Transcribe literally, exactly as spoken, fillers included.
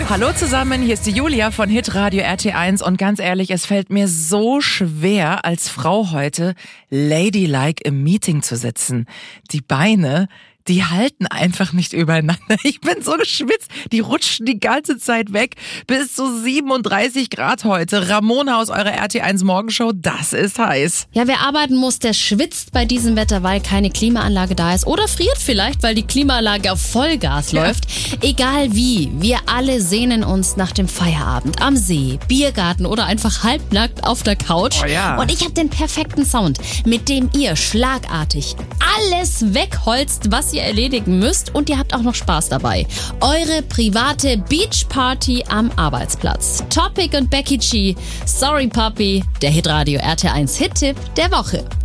Hallo zusammen, hier ist die Julia von Hitradio R T eins und ganz ehrlich, es fällt mir so schwer, als Frau heute ladylike im Meeting zu sitzen. Die Beine, die halten einfach nicht übereinander. Ich bin so geschwitzt, die rutschen die ganze Zeit weg. Bis zu siebenunddreißig Grad heute. Ramona aus eurer R T eins Morgenshow, das ist heiß. Ja, wer arbeiten muss, der schwitzt bei diesem Wetter, weil keine Klimaanlage da ist. Oder friert vielleicht, weil die Klimaanlage auf Vollgas ja. läuft. Egal wie, wir alle sehnen uns nach dem Feierabend am See, Biergarten oder einfach halbnackt auf der Couch. Oh ja. Und ich habe den perfekten Sound, mit dem ihr schlagartig alles wegholzt, was ihr erledigen müsst, und ihr habt auch noch Spaß dabei. Eure private Beachparty am Arbeitsplatz. Topic und Becky G, Sorry Puppy, der Hitradio R T eins Hit-Tipp der Woche.